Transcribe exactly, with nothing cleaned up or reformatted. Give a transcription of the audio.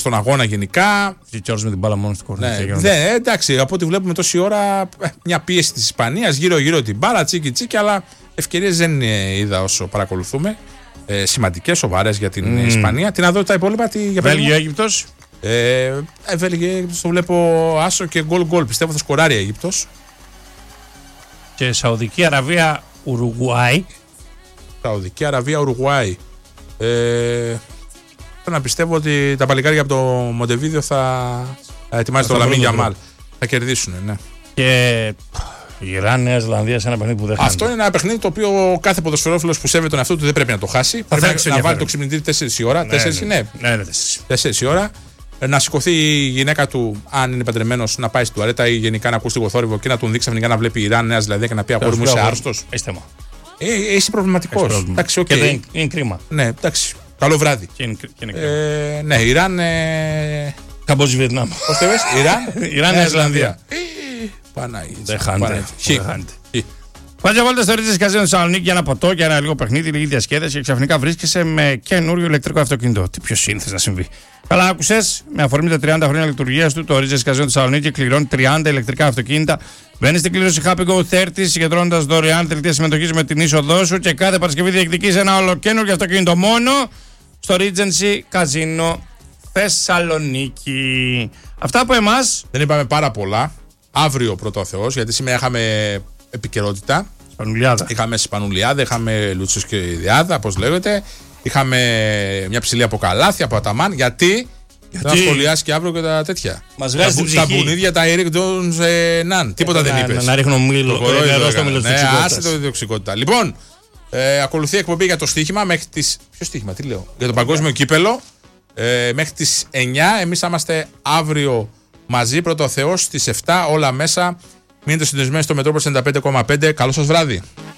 στον αγώνα γενικά. Και με την μπάλα μόνο στο κορνί. Ναι, ναι, εντάξει, από ό,τι βλέπουμε τόση ώρα, μια πίεση της Ισπανίας, γύρω-γύρω την μπάλα, τσίκι-τσίκι, αλλά ευκαιρίες δεν είδα όσο παρακολουθούμε. Ε, σημαντικές, σοβαρές για την mm. Ισπανία. Τι να δω τα υπόλοιπα, τι, για Βέλγιο, Αίγυπτος. Ε, ε, Βέλγιο, Αίγυπτος το βλέπω άσο και γκολ γκολ. Πιστεύω θα σκοράρει η Αίγυπτος. Και Σαουδική Αραβία, Ουρουγουάη. Σαουδική Αραβία, Ουρουγουάη. Ε, θέλω να πιστεύω ότι τα παλικάρια από το Μοντεβίδιο θα, θα ετοιμάζει το Λαμίν Γιαμάλ. Θα κερδίσουν, ναι. Και Ιράν, Νέα Ζηλανδία σε ένα παιχνίδι που δεν χάνει. Αυτό είναι ένα παιχνίδι το οποίο κάθε ποδοσφαιρόφιλος που σέβεται τον εαυτό του δεν πρέπει να το χάσει. Θα πρέπει να, να βάλει το ξυπνητήρι τέσσερις η ώρα. Ναι, τέσσερις ναι, είναι. Ναι, ναι, τέσσερις η ώρα. Να σηκωθεί η γυναίκα του, αν είναι παντρεμένος, να πάει στην τουαλέτα ή γενικά να ακούσει λίγο θόρυβο και να τον δείξει ξαφνικά να βλέπει Ιράν, Νέα Ζηλανδία και να πει αγόρι μου είσαι άρρωστος. Ε, είσαι προβληματικός. Okay. Και δεν είναι κρίμα. Ναι, εντάξει. Καλό βράδυ. Και είναι, και είναι ε, ναι, Ιράν. Ε... Καμπότζη, Βιετνάμ. Πώς το είπες, Ιράν, Ιράν, Νέα Ζηλανδία. Παναγία. Δεν χάνεται. Πάτσε βόλτα στο Ρίτζες Καζίνο Θεσσαλονίκη για ένα ποτό, για ένα λίγο παιχνίδι, λίγη διασκέδαση και ξαφνικά βρίσκεσαι με καινούριο ηλεκτρικό αυτοκίνητο. Τι πιο σύνθεση να συμβεί. Καλά, άκουσες, με αφορμή τα τριάντα χρόνια λειτουργίας του, το Ρίτζες Καζίνο Θεσσαλονίκη κληρώνει τριάντα ηλεκτρικά αυτοκίνητα. Μπαίνεις στην κλήρωση Happy Go τριάντα, συγκεντρώνοντας δωρεάν δελτία συμμετοχής με την είσοδό σου και κάθε Παρασκευή διεκδικείς ένα ολοκαίνουργιο αυτοκίνητο μόνο στο Regency Casino Θεσσαλονίκη. Αυτά από εμάς. Δεν είπαμε πάρα πολλά. Αύριο πρώτο ο Θεός, γιατί σήμερα είχαμε επικαιρότητα. Σπανουλιάδα. Είχαμε Σπανουλιάδα, είχαμε Λούτσος και Ιδιάδα, όπως λέγεται. Είχαμε μια ψηλή από Καλάθια, από Αταμάν. Γιατί, γιατί? Θα σχολιάσει και αύριο και τα τέτοια. Μας βγάζει την ψυχή. Τα μπουνίδια, τα Eric Jones, ε, Ναν. Τίποτα ε, δεν να, είπες. Να, να ρίχνω μήλο, νερό στο μήλο της τοξικότητας. Ναι, άσε το διοξικότητα. Λοιπόν, ε, ακολουθεί εκπομπή για το στοίχημα μέχρι τις... Ποιο στοίχημα, τι λέω? Για το παγκόσμιο κύπελο. Ε, μέχρι τις εννιά. Εμείς θα είμαστε αύριο μαζί, πρώτο ο Θεός, στις εφτά, όλα μέσα. Μείνετε συντονισμένοι στο Μετρόπολης ενενήντα πέντε κόμμα πέντε. Καλό σας βράδυ.